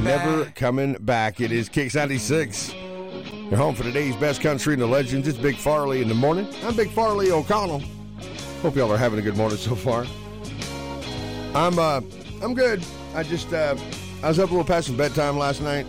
never coming back. It is Kicks 96. You're home for today's best country and the legends. It's Big Farley in the morning. I'm Big Farley O'Connell. Hope y'all are having a good morning so far. I'm good. I was up a little past some bedtime last night.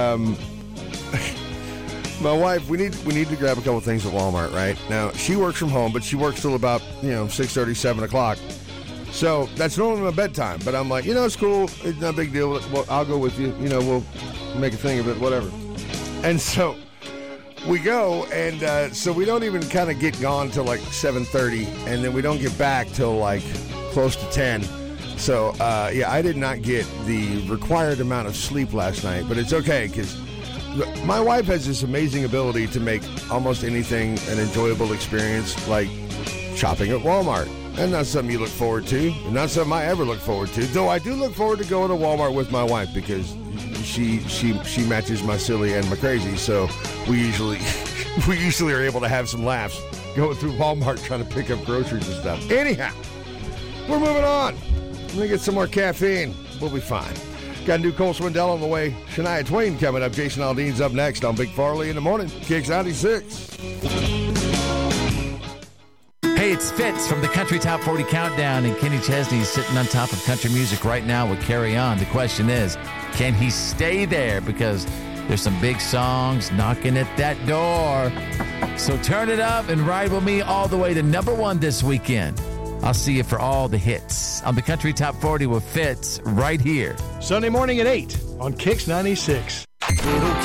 My wife, we need to grab a couple things at Walmart, right? Now, she works from home, but she works till about, 6:30, 7 o'clock. So that's normally my bedtime. But I'm like, it's cool. It's not a big deal. Well, I'll go with you. We'll make a thing of it, whatever. And so we go, and so we don't even kind of get gone till like 7:30, and then we don't get back till like close to 10. So, I did not get the required amount of sleep last night, but it's okay because my wife has this amazing ability to make almost anything an enjoyable experience, like shopping at Walmart. And not something you look forward to, and not something I ever look forward to. Though I do look forward to going to Walmart with my wife because she matches my silly and my crazy. So we usually are able to have some laughs going through Walmart trying to pick up groceries and stuff. Anyhow, we're moving on. I'm gonna get some more caffeine. We'll be fine. Got a new Cole Swindell on the way. Shania Twain coming up. Jason Aldean's up next on Big Farley in the morning. Kicks 96. Hey, it's Fitz from the Country Top 40 Countdown, and Kenny Chesney's sitting on top of country music right now with Carry On. The question is, can he stay there? Because there's some big songs knocking at that door. So turn it up and ride with me all the way to number 1 this weekend. I'll see you for all the hits on the Country Top 40 with Fitz right here. Sunday morning at 8 on Kicks 96. Little